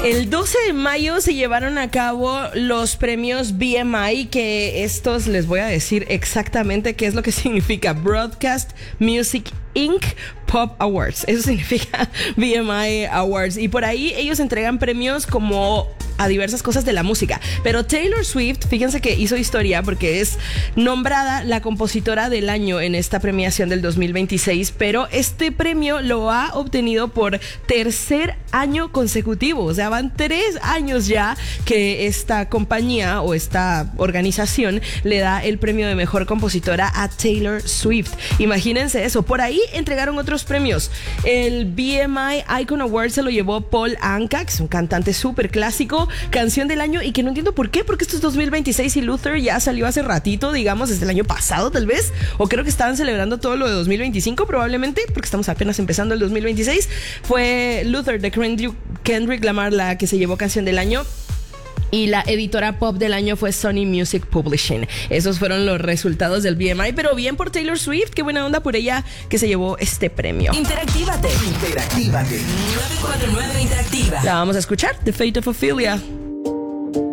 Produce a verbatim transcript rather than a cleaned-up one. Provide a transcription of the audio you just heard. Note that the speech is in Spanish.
El doce de mayo se llevaron a cabo los premios B M I, que estos les voy a decir exactamente qué es lo que significa: Broadcast Music Incorporated Pop Awards. Eso significa B M I Awards. Y por ahí ellos entregan premios como a diversas cosas de la música. Pero Taylor Swift, fíjense que hizo historia porque es nombrada la compositora del año en esta premiación del dos mil veintiséis, pero este premio lo ha obtenido por tercer año consecutivo. O sea, van tres años ya que esta compañía o esta organización le da el premio de mejor compositora a Taylor Swift. Imagínense eso. Por ahí entregaron otros premios. El B M I Icon Award se lo llevó Paul Anka, que es un cantante súper clásico, canción del año, y que no entiendo por qué, porque esto es dos mil veintiséis y Luther ya salió hace ratito, digamos, desde el año pasado tal vez, o creo que estaban celebrando todo lo de dos mil veinticinco probablemente, porque estamos apenas empezando el dos mil veintiséis. Fue Luther de Kendrick, Kendrick Lamar la que se llevó canción del año. Y la editora pop del año fue Sony Music Publishing. Esos fueron los resultados del B M I, pero bien por Taylor Swift, qué buena onda por ella que se llevó este premio. Interactívate. Interactívate. nueve cuatro nueve Interactiva. La vamos a escuchar, The Fate of Ophelia.